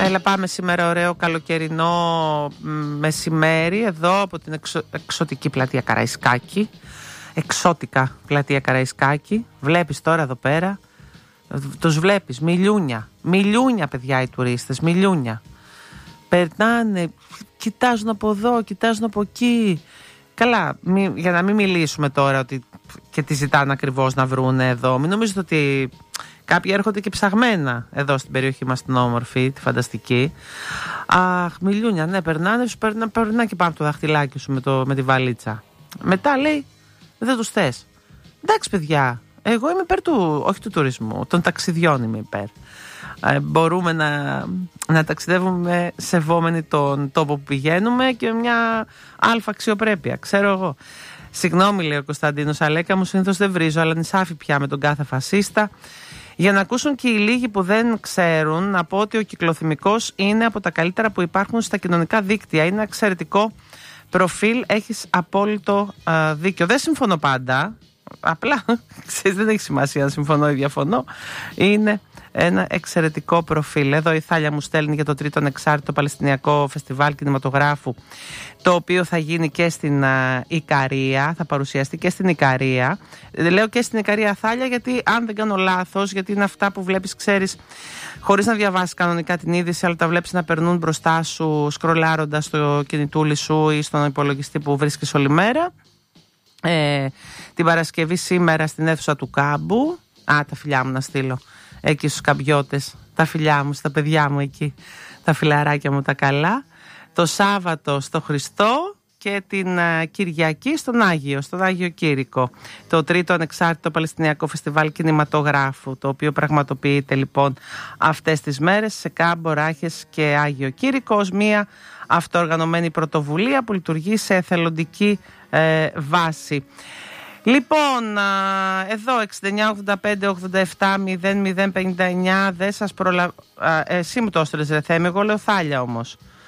Έλα, πάμε σήμερα ωραίο καλοκαιρινό μεσημέρι εδώ από την εξωτική πλατεία Καραϊσκάκη. Εξώτικα πλατεία Καραϊσκάκη. Βλέπεις τώρα εδώ πέρα, τους βλέπεις, μιλούνια παιδιά οι τουρίστες, μιλούνια. Περνάνε, κοιτάζουν από εδώ, κοιτάζουν από εκεί. Καλά, για να μην μιλήσουμε τώρα ότι και τι ζητάνε ακριβώς να βρούνε εδώ. Μην νομίζετε ότι κάποιοι έρχονται και ψαγμένα εδώ στην περιοχή μας την όμορφη, τη φανταστική. Αχ, μιλούνια, ναι, περνάνε και πάνω το δαχτυλάκι σου με τη βαλίτσα. Μετά λέει, δεν τους θες. Εντάξει παιδιά, εγώ είμαι υπέρ όχι του τουρισμού, των ταξιδιών είμαι υπέρ. Μπορούμε να ταξιδεύουμε σεβόμενοι τον τόπο που πηγαίνουμε και μια αλφα αξιοπρέπεια, ξέρω εγώ. Συγγνώμη, λέει ο Κωνσταντίνος, Αλέκα μου, συνήθως δεν βρίζω, αλλά νησάφι πια με τον κάθε φασίστα. Για να ακούσουν και οι λίγοι που δεν ξέρουν, να πω ότι ο κυκλοθυμικός είναι από τα καλύτερα που υπάρχουν στα κοινωνικά δίκτυα. Είναι εξαιρετικό προφίλ, έχεις απόλυτο δίκιο. Δεν συμφωνώ πάντα, απλά ξέρεις, δεν έχει σημασία αν συμφωνώ ή διαφωνώ. Είναι ένα εξαιρετικό προφίλ. Εδώ η Θάλια μου στέλνει για το τρίτο ανεξάρτητο Παλαιστινιακό Φεστιβάλ Κινηματογράφου, το οποίο θα γίνει και στην Ικαρία, θα παρουσιαστεί και στην Ικαρία. Λέω και στην Ικαρία, Θάλια, γιατί αν δεν κάνω λάθος, γιατί είναι αυτά που βλέπεις, ξέρεις, χωρίς να διαβάσεις κανονικά την είδηση, αλλά τα βλέπεις να περνούν μπροστά σου σκρολάροντας στο κινητούλι σου ή στον υπολογιστή που βρίσκεις όλη μέρα. Την Παρασκευή σήμερα στην αίθουσα του Κάμπου. Τα φιλιά μου να στείλω εκεί στους καμπιώτες, τα φιλιά μου, στα παιδιά μου εκεί, τα φιλαράκια μου τα καλά. Το Σάββατο στο Χριστό και την Κυριακή στον Άγιο Κήρυκο. Το τρίτο ανεξάρτητο Παλαιστινιακό Φεστιβάλ Κινηματογράφου, το οποίο πραγματοποιείται λοιπόν αυτές τις μέρες σε Κάμπο, Ράχες και Άγιο Κήρυκο, ως μια αυτοοργανωμένη πρωτοβουλία που λειτουργεί σε εθελοντική βάση. Λοιπόν, εδώ 6985-87-0059, δεν σας εσύ μου το έστειλες ρε Θέμη, εγώ λέω Θάλια όμως.